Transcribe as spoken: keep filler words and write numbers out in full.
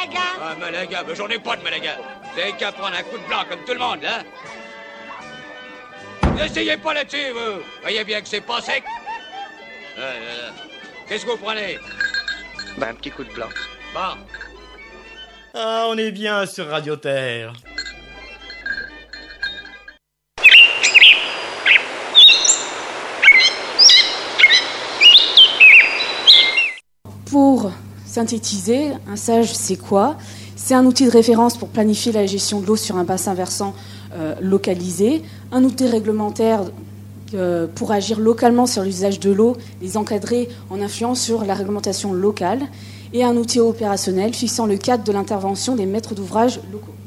Malaga. Ah, Malaga, ben j'en ai pas de Malaga. Vous avez qu'à prendre un coup de blanc comme tout le monde, là. N'essayez pas là-dessus, vous. Voyez bien que c'est pas sec. Ah, là, là. Qu'est-ce que vous prenez? Bah, un petit coup de blanc. Bon. Ah, on est bien sur Radio Terre. Pour synthétiser, un sage, c'est quoi? C'est un outil de référence pour planifier la gestion de l'eau sur un bassin versant euh, localisé, un outil réglementaire euh, pour agir localement sur l'usage de l'eau, les encadrer en influant sur la réglementation locale, et un outil opérationnel fixant le cadre de l'intervention des maîtres d'ouvrage locaux.